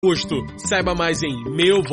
Saiba mais em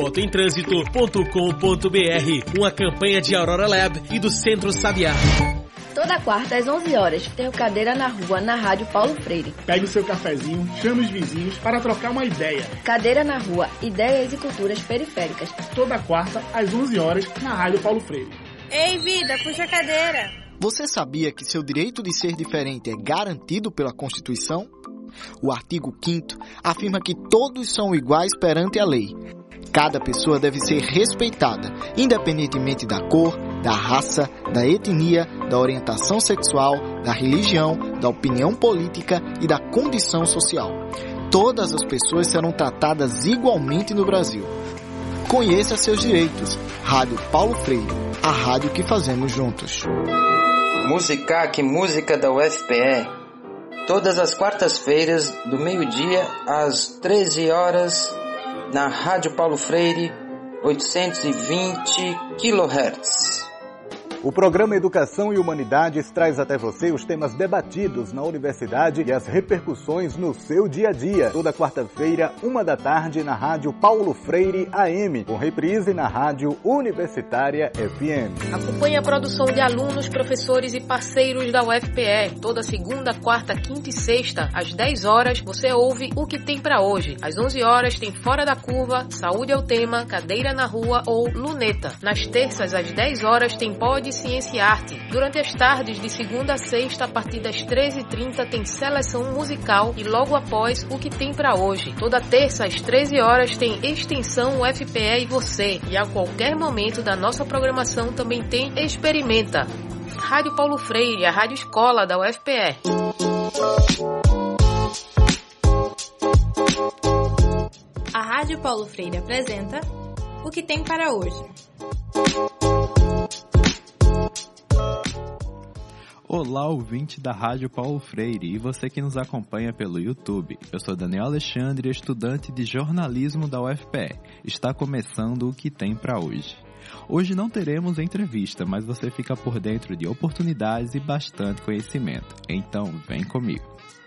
meuvotoemtransito.com.br, uma campanha de Aurora Lab e do Centro Sabiá. Toda quarta às 11 horas tem o Cadeira na Rua, na Rádio Paulo Freire. Pegue o seu cafezinho, chame os vizinhos para trocar uma ideia. Cadeira na Rua, Ideias e Culturas Periféricas. Toda quarta às 11 horas na Rádio Paulo Freire. Ei, vida, puxa a cadeira. Você sabia que seu direito de ser diferente é garantido pela Constituição? O artigo 5º afirma que todos são iguais perante a lei. Cada pessoa deve ser respeitada, independentemente da cor, da raça, da etnia, da orientação sexual, da religião, da opinião política e da condição social. Todas as pessoas serão tratadas igualmente no Brasil. Conheça seus direitos. Rádio Paulo Freire, a rádio que fazemos juntos. Musicac, música da UFPE. Todas as quartas-feiras, do meio-dia às 13 horas, na Rádio Paulo Freire, 820 kHz. O programa Educação e Humanidades traz até você os temas debatidos na universidade e as repercussões no seu dia a dia. Toda quarta-feira, 13h, na Rádio Paulo Freire AM, com reprise na Rádio Universitária FM. Acompanhe a produção de alunos, professores e parceiros da UFPE. Toda segunda, quarta, quinta e sexta, às 10 horas, você ouve O Que Tem Pra Hoje. Às 11 horas tem Fora da Curva, Saúde é o Tema, Cadeira na Rua ou Luneta. Nas terças, às 10 horas, tem Pode Ciência e Arte. Durante as tardes, de segunda a sexta, a partir das 13h30, tem Seleção Musical e logo após O Que Tem Pra Hoje. Toda terça, às 13 horas, tem Extensão UFPE e Você. E a qualquer momento da nossa programação também tem Experimenta. Rádio Paulo Freire, a rádio escola da UFPE. A Rádio Paulo Freire apresenta O Que Tem Para Hoje. Olá, ouvinte da Rádio Paulo Freire e você que nos acompanha pelo YouTube. Eu sou Daniel Alexandre, estudante de jornalismo da UFPE. Está começando O Que Tem Pra Hoje. Hoje não teremos entrevista, mas você fica por dentro de oportunidades e bastante conhecimento. Então, vem comigo.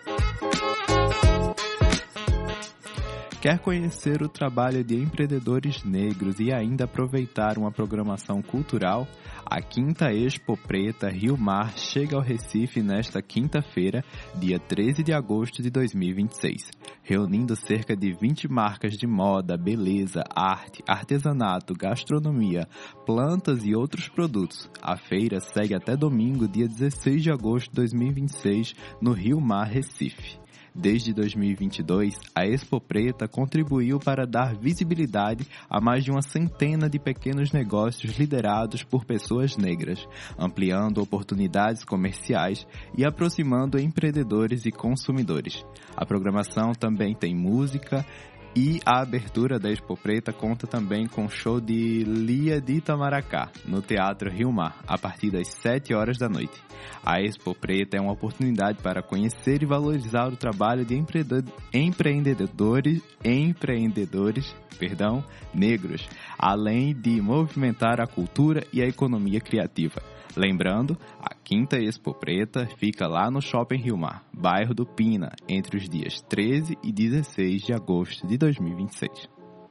Quer conhecer o trabalho de empreendedores negros e ainda aproveitar uma programação cultural? A Quinta Expo Preta Rio Mar chega ao Recife nesta quinta-feira, dia 13 de agosto de 2026, reunindo cerca de 20 marcas de moda, beleza, arte, artesanato, gastronomia, plantas e outros produtos. A feira segue até domingo, dia 16 de agosto de 2026, no Rio Mar, Recife. Desde 2022, a Expo Preta contribuiu para dar visibilidade a mais de uma centena de pequenos negócios liderados por pessoas negras, ampliando oportunidades comerciais e aproximando empreendedores e consumidores. A programação também tem música e a abertura da Expo Preta conta também com o show de Lia de Itamaracá, no Teatro Rio Mar, a partir das 7 horas da noite. A Expo Preta é uma oportunidade para conhecer e valorizar o trabalho de empreendedores negros, além de movimentar a cultura e a economia criativa. Lembrando, a Quinta Expo Preta fica lá no Shopping Rio Mar, bairro do Pina, entre os dias 13 e 16 de agosto de 2026.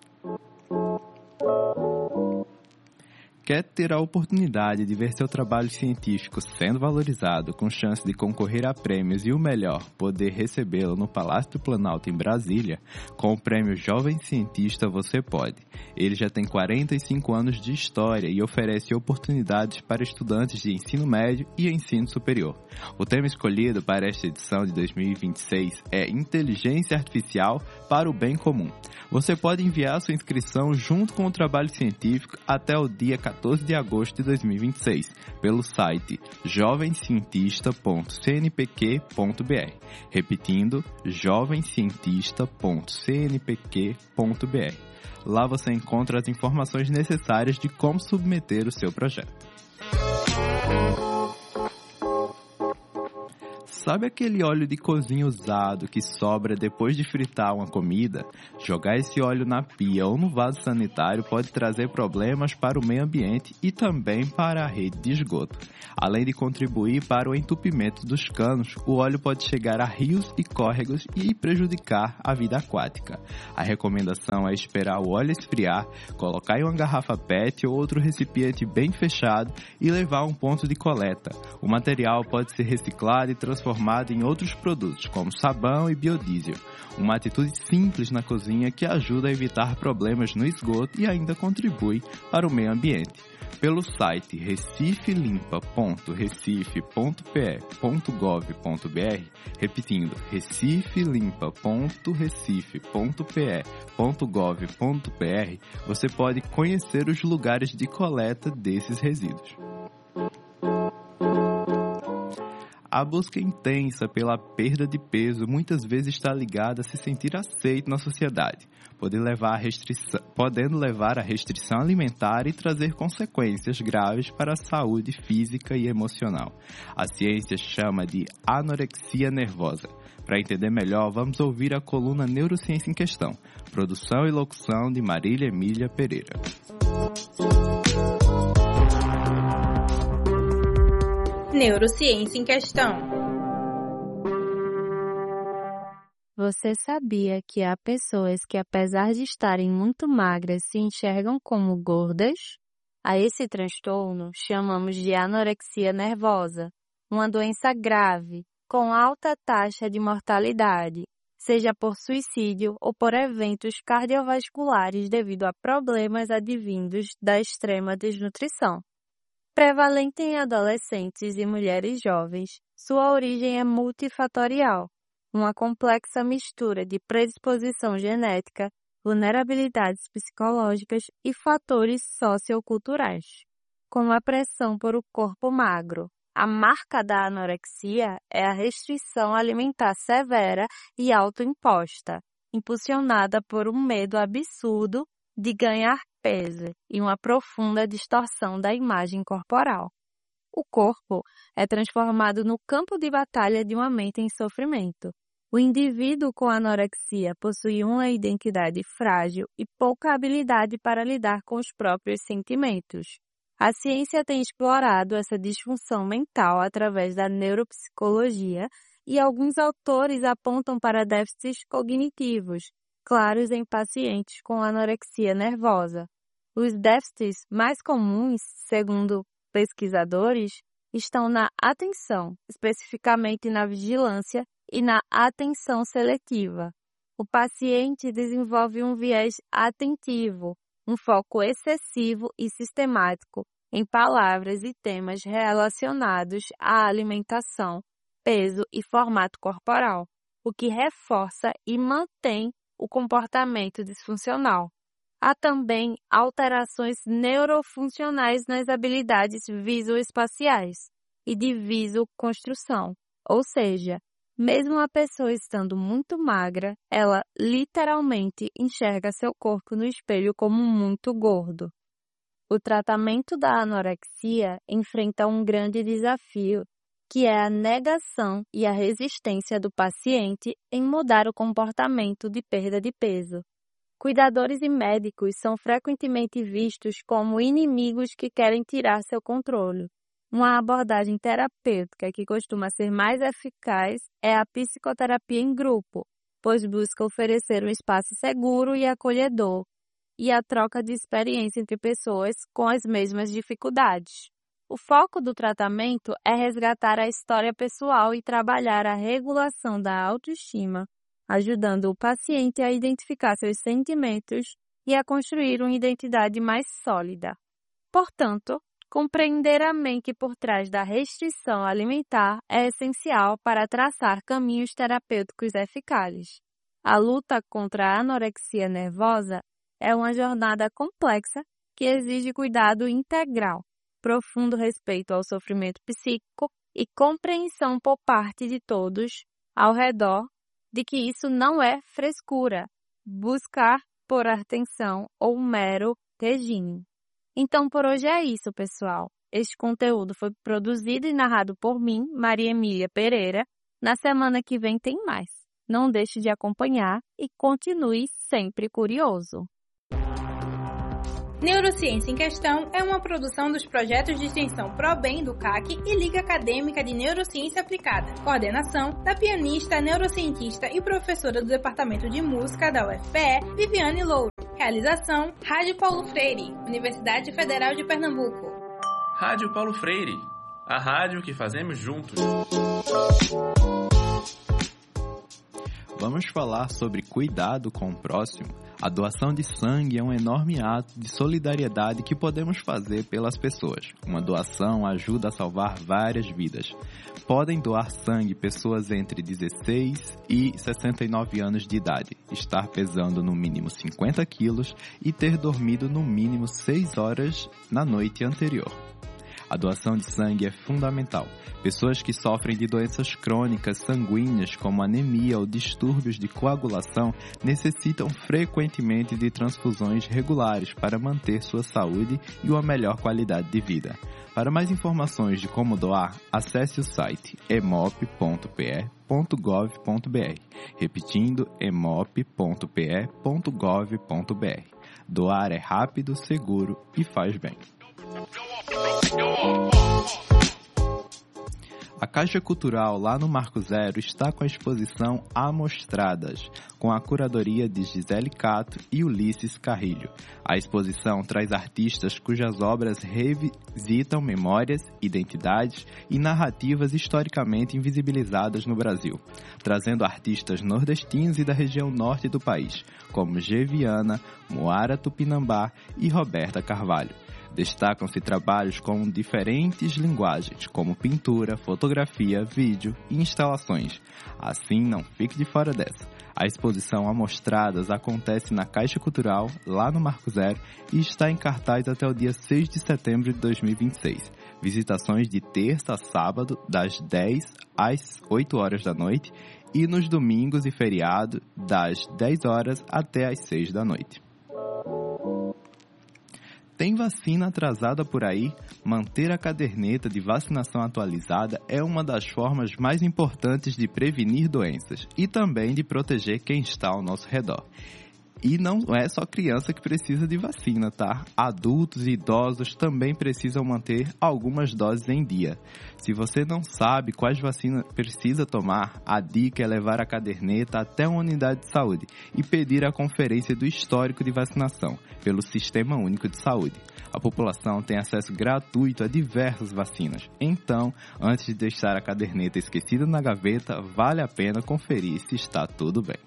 Quer ter a oportunidade de ver seu trabalho científico sendo valorizado, com chance de concorrer a prêmios e o melhor, poder recebê-lo no Palácio do Planalto em Brasília? Com o prêmio Jovem Cientista você pode. Ele já tem 45 anos de história e oferece oportunidades para estudantes de ensino médio e ensino superior. O tema escolhido para esta edição de 2026 é Inteligência Artificial para o Bem Comum. Você pode enviar sua inscrição junto com o trabalho científico até o dia 14 de agosto de 2026, pelo site jovemcientista.cnpq.br. Repetindo, jovemcientista.cnpq.br. Lá você encontra as informações necessárias de como submeter o seu projeto. Sabe aquele óleo de cozinha usado que sobra depois de fritar uma comida? Jogar esse óleo na pia ou no vaso sanitário pode trazer problemas para o meio ambiente e também para a rede de esgoto. Além de contribuir para o entupimento dos canos, o óleo pode chegar a rios e córregos e prejudicar a vida aquática. A recomendação é esperar o óleo esfriar, colocar em uma garrafa PET ou outro recipiente bem fechado e levar a um ponto de coleta. O material pode ser reciclado e transformado em outros produtos, como sabão e biodiesel. Uma atitude simples na cozinha que ajuda a evitar problemas no esgoto e ainda contribui para o meio ambiente. Pelo site recifelimpa.recife.pe.gov.br, repetindo, recifelimpa.recife.pe.gov.br, você pode conhecer os lugares de coleta desses resíduos. A busca intensa pela perda de peso muitas vezes está ligada a se sentir aceito na sociedade, podendo levar à restrição alimentar e trazer consequências graves para a saúde física e emocional. A ciência chama de anorexia nervosa. Para entender melhor, vamos ouvir a coluna Neurociência em Questão, produção e locução de Marília Emília Pereira. Neurociência em Questão. Você sabia que há pessoas que, apesar de estarem muito magras, se enxergam como gordas? A esse transtorno chamamos de anorexia nervosa, uma doença grave, com alta taxa de mortalidade, seja por suicídio ou por eventos cardiovasculares devido a problemas advindos da extrema desnutrição. Prevalente em adolescentes e mulheres jovens, sua origem é multifatorial, uma complexa mistura de predisposição genética, vulnerabilidades psicológicas e fatores socioculturais, como a pressão por o corpo magro. A marca da anorexia é a restrição alimentar severa e autoimposta, impulsionada por um medo absurdo de ganhar peso e uma profunda distorção da imagem corporal. O corpo é transformado no campo de batalha de uma mente em sofrimento. O indivíduo com anorexia possui uma identidade frágil e pouca habilidade para lidar com os próprios sentimentos. A ciência tem explorado essa disfunção mental através da neuropsicologia e alguns autores apontam para déficits cognitivos claros em pacientes com anorexia nervosa. Os déficits mais comuns, segundo pesquisadores, estão na atenção, especificamente na vigilância e na atenção seletiva. O paciente desenvolve um viés atentivo, um foco excessivo e sistemático em palavras e temas relacionados à alimentação, peso e formato corporal, o que reforça e mantém o comportamento disfuncional. Há também alterações neurofuncionais nas habilidades visoespaciais e de visoconstrução, ou seja, mesmo a pessoa estando muito magra, ela literalmente enxerga seu corpo no espelho como muito gordo. O tratamento da anorexia enfrenta um grande desafio, que é a negação e a resistência do paciente em mudar o comportamento de perda de peso. Cuidadores e médicos são frequentemente vistos como inimigos que querem tirar seu controle. Uma abordagem terapêutica que costuma ser mais eficaz é a psicoterapia em grupo, pois busca oferecer um espaço seguro e acolhedor e a troca de experiência entre pessoas com as mesmas dificuldades. O foco do tratamento é resgatar a história pessoal e trabalhar a regulação da autoestima, ajudando o paciente a identificar seus sentimentos e a construir uma identidade mais sólida. Portanto, compreender a mente por trás da restrição alimentar é essencial para traçar caminhos terapêuticos eficazes. A luta contra a anorexia nervosa é uma jornada complexa que exige cuidado integral, profundo respeito ao sofrimento psíquico e compreensão por parte de todos ao redor de que isso não é frescura, buscar por atenção ou mero regime. Então, por hoje é isso, pessoal. Este conteúdo foi produzido e narrado por mim, Maria Emília Pereira, Na semana que vem tem mais. Não deixe de acompanhar e continue sempre curioso. Neurociência em Questão é uma produção dos projetos de extensão ProBem do CAC e Liga Acadêmica de Neurociência Aplicada. Coordenação da pianista, neurocientista e professora do Departamento de Música da UFPE, Viviane Louro. Realização, Rádio Paulo Freire, Universidade Federal de Pernambuco. Rádio Paulo Freire, a rádio que fazemos juntos. Vamos falar sobre cuidado com o próximo. A doação de sangue é um enorme ato de solidariedade que podemos fazer pelas pessoas. Uma doação ajuda a salvar várias vidas. Podem doar sangue pessoas entre 16 e 69 anos de idade, estar pesando no mínimo 50 quilos e ter dormido no mínimo 6 horas na noite anterior. A doação de sangue é fundamental. Pessoas que sofrem de doenças crônicas sanguíneas como anemia ou distúrbios de coagulação necessitam frequentemente de transfusões regulares para manter sua saúde e uma melhor qualidade de vida. Para mais informações de como doar, acesse o site emop.pe.gov.br. Repetindo, emop.pe.gov.br. Doar é rápido, seguro e faz bem. A Caixa Cultural lá no Marco Zero está com a exposição Amostradas, com a curadoria de Gisele Cato e Ulisses Carrilho. A exposição traz artistas cujas obras revisitam memórias, identidades e narrativas historicamente invisibilizadas no Brasil, trazendo artistas nordestinos e da região norte do país, como G. Viana, Moara Tupinambá e Roberta Carvalho. Destacam-se trabalhos com diferentes linguagens, como pintura, fotografia, vídeo e instalações. Assim, não fique de fora dessa. A exposição Amostradas acontece na Caixa Cultural, lá no Marco Zero, e está em cartaz até o dia 6 de setembro de 2026. Visitações de terça a sábado, das 10 às 8 horas da noite, e nos domingos e feriado, das 10 horas até às 6 da noite. Tem vacina atrasada por aí? Manter a caderneta de vacinação atualizada é uma das formas mais importantes de prevenir doenças e também de proteger quem está ao nosso redor. E não é só criança que precisa de vacina, tá? Adultos e idosos também precisam manter algumas doses em dia. Se você não sabe quais vacinas precisa tomar, a dica é levar a caderneta até uma unidade de saúde e pedir a conferência do histórico de vacinação pelo Sistema Único de Saúde. A população tem acesso gratuito a diversas vacinas. Então, antes de deixar a caderneta esquecida na gaveta, vale a pena conferir se está tudo bem.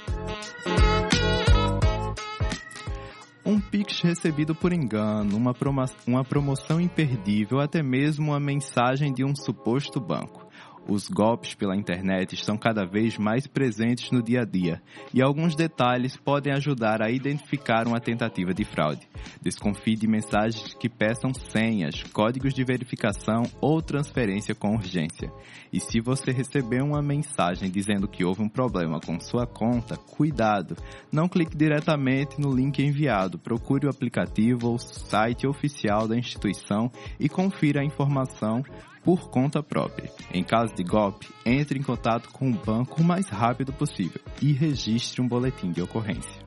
Um Pix recebido por engano, uma promoção imperdível, até mesmo uma mensagem de um suposto banco. Os golpes pela internet estão cada vez mais presentes no dia a dia e alguns detalhes podem ajudar a identificar uma tentativa de fraude. Desconfie de mensagens que peçam senhas, códigos de verificação ou transferência com urgência. E se você receber uma mensagem dizendo que houve um problema com sua conta, cuidado! Não clique diretamente no link enviado. Procure o aplicativo ou site oficial da instituição e confira a informação por conta própria. Em caso de golpe, entre em contato com o banco o mais rápido possível e registre um boletim de ocorrência.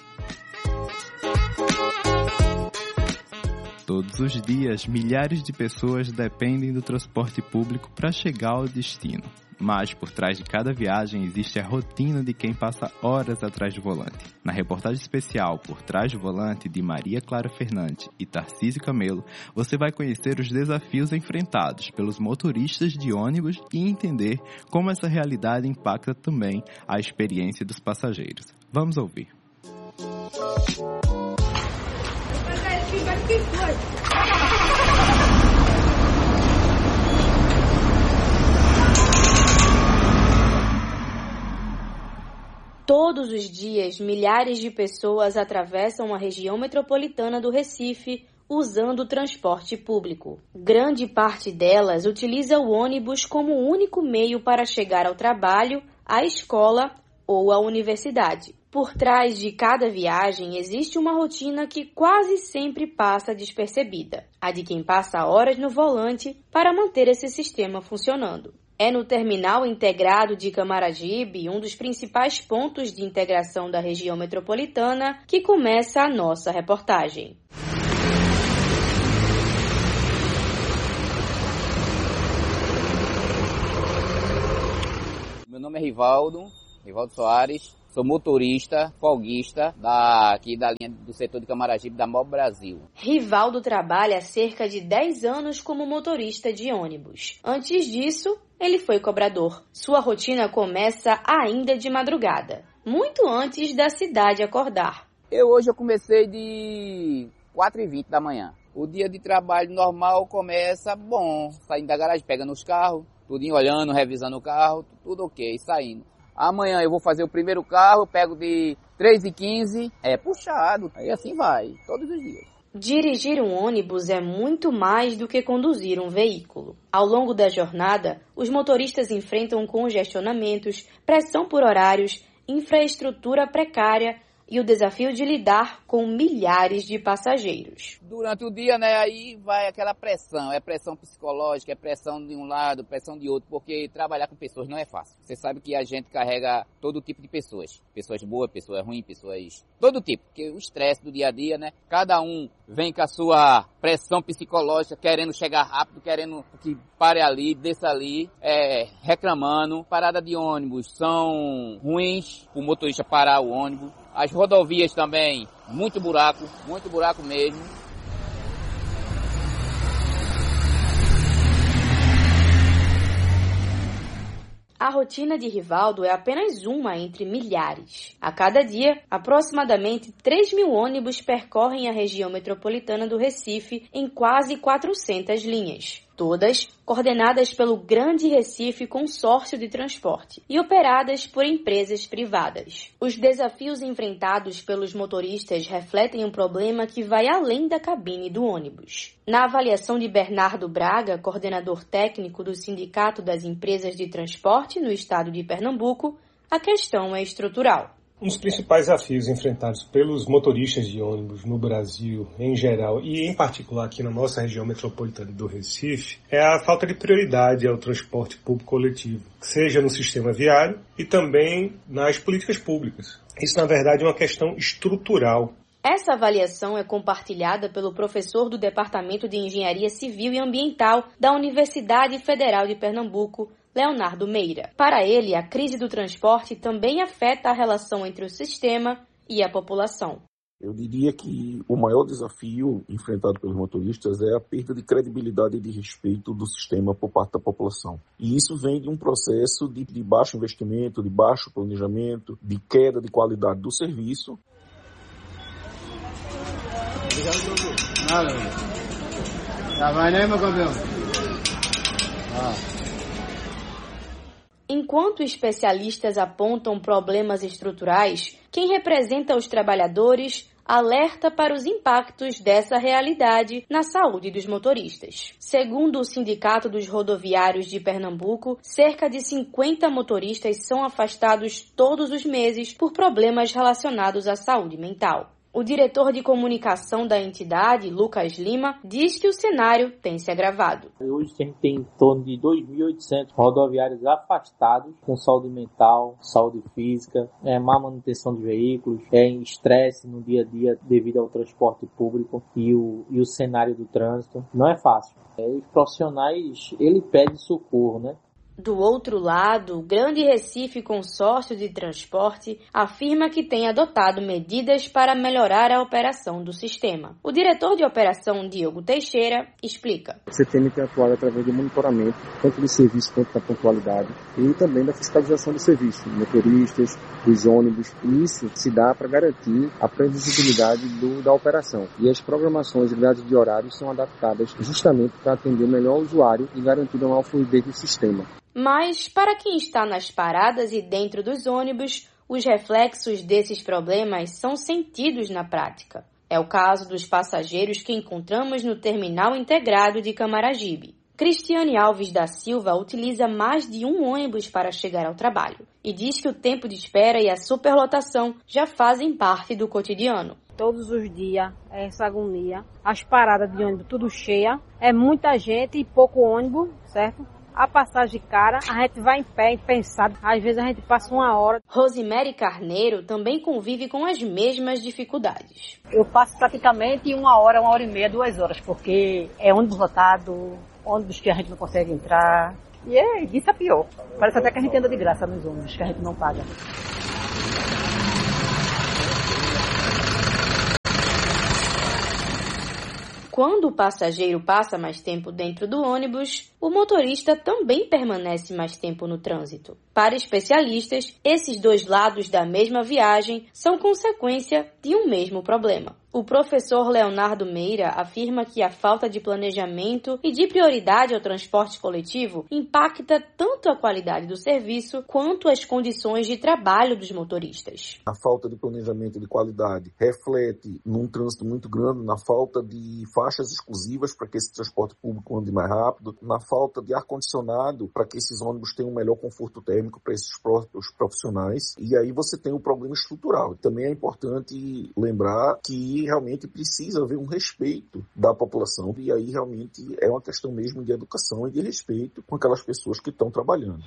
Todos os dias, milhares de pessoas dependem do transporte público para chegar ao destino. Mas por trás de cada viagem existe a rotina de quem passa horas atrás do volante. Na reportagem especial Por Trás do Volante de Maria Clara Fernandes e Tarcísio Camelo, você vai conhecer os desafios enfrentados pelos motoristas de ônibus e entender como essa realidade impacta também a experiência dos passageiros. Vamos ouvir. Todos os dias, milhares de pessoas atravessam a região metropolitana do Recife usando o transporte público. Grande parte delas utiliza o ônibus como o único meio para chegar ao trabalho, à escola ou à universidade. Por trás de cada viagem existe uma rotina que quase sempre passa despercebida, a de quem passa horas no volante para manter esse sistema funcionando. É no Terminal Integrado de Camaragibe, um dos principais pontos de integração da região metropolitana, que começa a nossa reportagem. Meu nome é Rivaldo Soares, sou motorista, folguista aqui da linha do setor de Camaragibe da MOB Brasil. Rivaldo trabalha há cerca de 10 anos como motorista de ônibus. Antes disso, ele foi cobrador. Sua rotina começa ainda de madrugada, muito antes da cidade acordar. Hoje eu comecei de 4h20 da manhã. O dia de trabalho normal começa saindo da garagem, pegando os carros, tudinho olhando, revisando o carro, tudo ok, saindo. Amanhã eu vou fazer o primeiro carro, eu pego de 3h15, puxado, aí assim vai, todos os dias. Dirigir um ônibus é muito mais do que conduzir um veículo. Ao longo da jornada, os motoristas enfrentam congestionamentos, pressão por horários, infraestrutura precária e o desafio de lidar com milhares de passageiros. Durante o dia, aí vai aquela pressão, é pressão psicológica, é pressão de um lado, pressão de outro, porque trabalhar com pessoas não é fácil. Você sabe que a gente carrega todo tipo de pessoas boas, pessoas ruins, pessoas... todo tipo, porque o estresse do dia a dia, cada um vem com a sua pressão psicológica, querendo chegar rápido, querendo que pare ali, desça ali, reclamando. Parada de ônibus são ruins, o motorista parar o ônibus. As rodovias também, muito buraco mesmo. A rotina de Rivaldo é apenas uma entre milhares. A cada dia, aproximadamente 3.000 ônibus percorrem a região metropolitana do Recife em quase 400 linhas. Todas coordenadas pelo Grande Recife Consórcio de Transporte e operadas por empresas privadas. Os desafios enfrentados pelos motoristas refletem um problema que vai além da cabine do ônibus. Na avaliação de Bernardo Braga, coordenador técnico do Sindicato das Empresas de Transporte no estado de Pernambuco, a questão é estrutural. Um dos principais desafios enfrentados pelos motoristas de ônibus no Brasil em geral e em particular aqui na nossa região metropolitana do Recife é a falta de prioridade ao transporte público coletivo, seja no sistema viário e também nas políticas públicas. Isso, na verdade, é uma questão estrutural. Essa avaliação é compartilhada pelo professor do Departamento de Engenharia Civil e Ambiental da Universidade Federal de Pernambuco, Leonardo Meira. Para ele, a crise do transporte também afeta a relação entre o sistema e a população. Eu diria que o maior desafio enfrentado pelos motoristas é a perda de credibilidade e de respeito do sistema por parte da população. E isso vem de um processo de baixo investimento, de baixo planejamento, de queda de qualidade do serviço. Já vai, né, meu campeão? Enquanto especialistas apontam problemas estruturais, quem representa os trabalhadores alerta para os impactos dessa realidade na saúde dos motoristas. Segundo o Sindicato dos Rodoviários de Pernambuco, cerca de 50 motoristas são afastados todos os meses por problemas relacionados à saúde mental. O diretor de comunicação da entidade, Lucas Lima, diz que o cenário tem se agravado. Hoje a gente tem em torno de 2.800 rodoviários afastados com saúde mental, saúde física, má manutenção de veículos, estresse no dia a dia devido ao transporte público e o cenário do trânsito. Não é fácil. Os profissionais, ele pede socorro, né? Do outro lado, o Grande Recife Consórcio de Transporte afirma que tem adotado medidas para melhorar a operação do sistema. O diretor de operação, Diogo Teixeira, explica. Você tem que atuar através do monitoramento, tanto do serviço quanto da pontualidade, e também da fiscalização do serviço, motoristas, dos ônibus. Isso se dá para garantir a previsibilidade da operação. E as programações e grades de horários são adaptadas justamente para atender melhor o usuário e garantir uma maior fluidez do sistema. Mas, para quem está nas paradas e dentro dos ônibus, os reflexos desses problemas são sentidos na prática. É o caso dos passageiros que encontramos no Terminal Integrado de Camaragibe. Cristiane Alves da Silva utiliza mais de um ônibus para chegar ao trabalho e diz que o tempo de espera e a superlotação já fazem parte do cotidiano. Todos os dias é essa agonia, as paradas de ônibus tudo cheia, é muita gente e pouco ônibus, certo? A passagem cara, a gente vai em pé, impensado. Às vezes a gente passa 1 hora. Rosemary Carneiro também convive com as mesmas dificuldades. Eu passo praticamente 1 hora, 1h30, 2 horas, porque é ônibus lotado, ônibus que a gente não consegue entrar. E isso é pior. Parece até que a gente anda de graça nos ônibus, que a gente não paga. Quando o passageiro passa mais tempo dentro do ônibus, o motorista também permanece mais tempo no trânsito. Para especialistas, esses 2 lados da mesma viagem são consequência de um mesmo problema. O professor Leonardo Meira afirma que a falta de planejamento e de prioridade ao transporte coletivo impacta tanto a qualidade do serviço quanto as condições de trabalho dos motoristas. A falta de planejamento de qualidade reflete num trânsito muito grande, na falta de faixas exclusivas para que esse transporte público ande mais rápido, na falta de ar-condicionado para que esses ônibus tenham um melhor conforto térmico para esses próprios profissionais. E aí você tem um problema estrutural. Também é importante lembrar que realmente precisa haver um respeito da população, e aí realmente é uma questão mesmo de educação e de respeito com aquelas pessoas que estão trabalhando.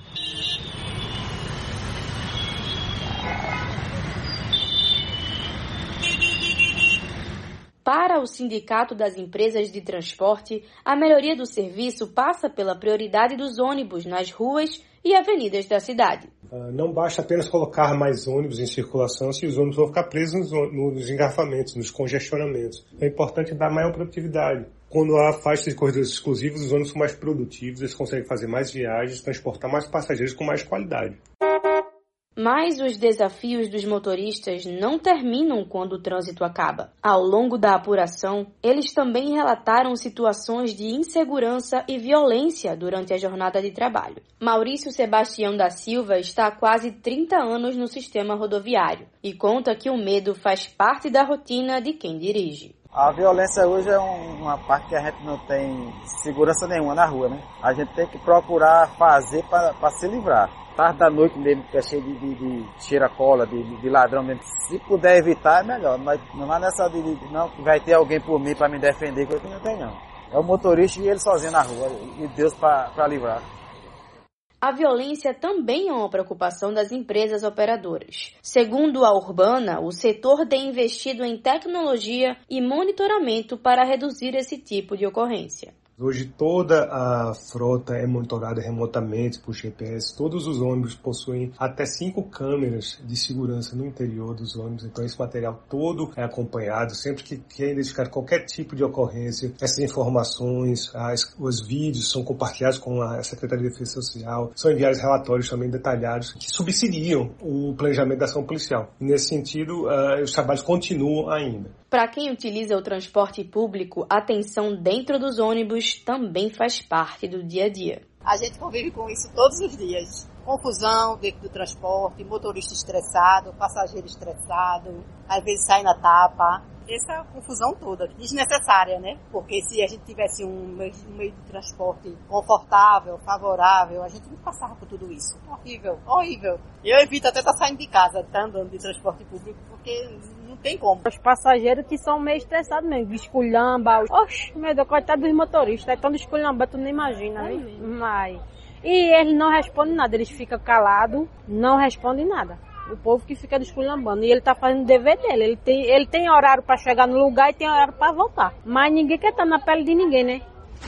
Para o Sindicato das Empresas de Transporte, a melhoria do serviço passa pela prioridade dos ônibus nas ruas e avenidas da cidade. Não basta apenas colocar mais ônibus em circulação se os ônibus vão ficar presos nos engarrafamentos, nos congestionamentos. É importante dar maior produtividade. Quando há faixas de corredores exclusivos, os ônibus são mais produtivos, eles conseguem fazer mais viagens, transportar mais passageiros com mais qualidade. Mas os desafios dos motoristas não terminam quando o trânsito acaba. Ao longo da apuração, eles também relataram situações de insegurança e violência durante a jornada de trabalho. Maurício Sebastião da Silva está há quase 30 anos no sistema rodoviário e conta que o medo faz parte da rotina de quem dirige. A violência hoje é uma parte que a gente não tem segurança nenhuma na rua, né? A gente tem que procurar fazer para se livrar. Tarde da noite mesmo, que é cheio de cheira-cola, de ladrão mesmo. Se puder evitar, é melhor. Mas não vai nessa não, que vai ter alguém por mim para me defender, que eu não tenho não. É o motorista e ele sozinho na rua, e Deus para livrar. A violência também é uma preocupação das empresas operadoras. Segundo a Urbana, o setor tem investido em tecnologia e monitoramento para reduzir esse tipo de ocorrência. Hoje toda a frota é monitorada remotamente por GPS. Todos os ônibus possuem até 5 câmeras de segurança no interior dos ônibus. Então esse material todo é acompanhado. Sempre que quer identificar qualquer tipo de ocorrência, essas informações, os vídeos são compartilhados com a Secretaria de Defesa Social. São enviados relatórios também detalhados que subsidiam o planejamento da ação policial. E nesse sentido, os trabalhos continuam ainda. Para quem utiliza o transporte público, a tensão dentro dos ônibus também faz parte do dia a dia. A gente convive com isso todos os dias. Confusão dentro do transporte, motorista estressado, passageiro estressado, às vezes sai na tapa. Essa confusão toda, desnecessária, né? Porque se a gente tivesse um meio de transporte confortável, favorável, a gente não passava por tudo isso. Horrível, horrível. Eu evito até estar saindo de casa, andando de transporte público, porque não tem como. Os passageiros que são meio estressados mesmo, esculhamba. Oxe, meu Deus, coitado dos motoristas, é tão de esculhamba, tu nem imagina, né? Mas... E eles não respondem nada, eles ficam calados, não respondem nada. O povo que fica desculhambando. E ele tá fazendo o dever dele. Ele tem horário para chegar no lugar e tem horário para voltar. Mas ninguém quer estar na pele de ninguém, né?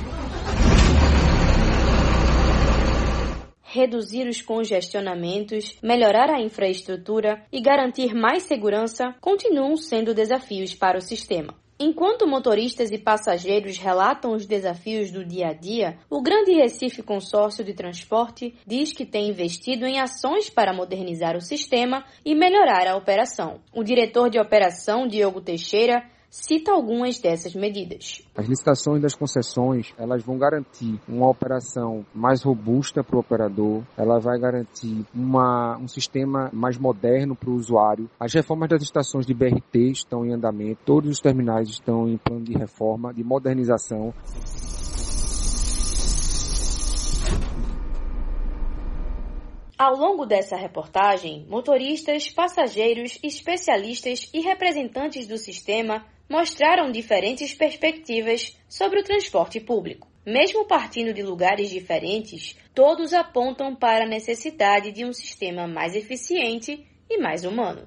Reduzir os congestionamentos, melhorar a infraestrutura e garantir mais segurança continuam sendo desafios para o sistema. Enquanto motoristas e passageiros relatam os desafios do dia a dia, o Grande Recife Consórcio de Transporte diz que tem investido em ações para modernizar o sistema e melhorar a operação. O diretor de operação, Diogo Teixeira, cita algumas dessas medidas. As licitações das concessões, elas vão garantir uma operação mais robusta para o operador, ela vai garantir um sistema mais moderno para o usuário. As reformas das estações de BRT estão em andamento, todos os terminais estão em plano de reforma, de modernização. Ao longo dessa reportagem, motoristas, passageiros, especialistas e representantes do sistema mostraram diferentes perspectivas sobre o transporte público. Mesmo partindo de lugares diferentes, todos apontam para a necessidade de um sistema mais eficiente e mais humano.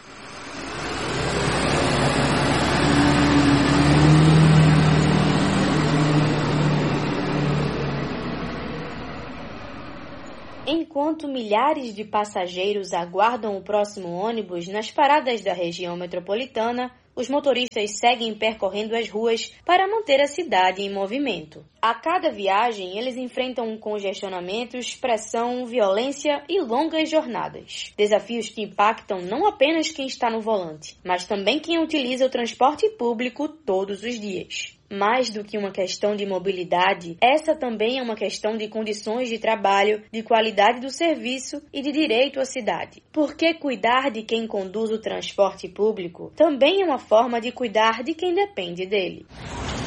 Enquanto milhares de passageiros aguardam o próximo ônibus nas paradas da região metropolitana, os motoristas seguem percorrendo as ruas para manter a cidade em movimento. A cada viagem, eles enfrentam congestionamentos, pressão, violência e longas jornadas. Desafios que impactam não apenas quem está no volante, mas também quem utiliza o transporte público todos os dias. Mais do que uma questão de mobilidade, essa também é uma questão de condições de trabalho, de qualidade do serviço e de direito à cidade. Porque cuidar de quem conduz o transporte público também é uma forma de cuidar de quem depende dele.